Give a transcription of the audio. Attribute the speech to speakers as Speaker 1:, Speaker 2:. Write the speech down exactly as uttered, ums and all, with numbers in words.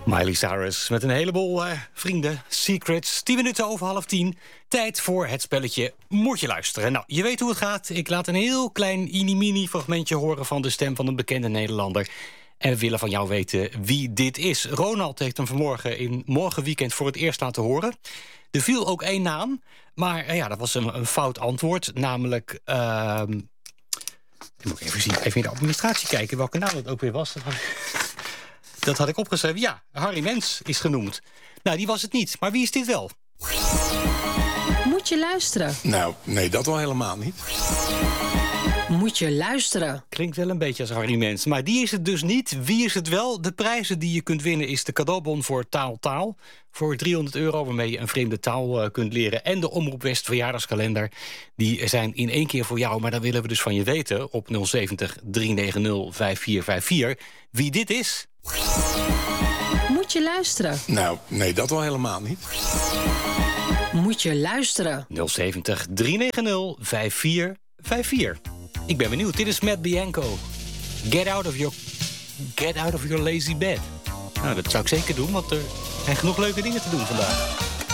Speaker 1: Miley Cyrus met een heleboel uh, vrienden, secrets. Tien minuten over half tien. Tijd voor het spelletje Moet je luisteren. Nou, je weet hoe het gaat. Ik laat een heel klein mini-mini fragmentje horen van de stem van een bekende Nederlander. En we willen van jou weten wie dit is. Ronald heeft hem vanmorgen in Morgenweekend voor het eerst laten horen. Er viel ook één naam, maar uh, ja, dat was een, een fout antwoord. Namelijk, uh, ik moet even zien, even in de administratie kijken welke naam dat ook weer was. Dat had, dat had ik opgeschreven. Ja, Harry Mens is genoemd. Nou, die was het niet. Maar wie is dit wel?
Speaker 2: Moet je luisteren?
Speaker 3: Nou, nee, dat wel helemaal niet.
Speaker 2: Moet je luisteren?
Speaker 1: Klinkt wel een beetje als Harry Mens. Maar die is het dus niet. Wie is het wel? De prijzen die je kunt winnen is de cadeaubon voor Taal Taal. Voor driehonderd euro waarmee je een vreemde taal uh, kunt leren. En de Omroep West verjaardagskalender. Die zijn in één keer voor jou. Maar dan willen we dus van je weten op nul zeventig, driehonderdnegentig, vijfenveertig. Wie dit is?
Speaker 2: Moet je luisteren?
Speaker 3: Nou, nee, dat wel helemaal niet.
Speaker 2: Moet je luisteren?
Speaker 1: nul zeventig, driehonderdnegentig, vijfenveertig. Ik ben benieuwd. Dit is Matt Bianco. Get out of your, get out of your lazy bed. Nou, dat zou ik zeker doen, want er zijn genoeg leuke dingen te doen vandaag.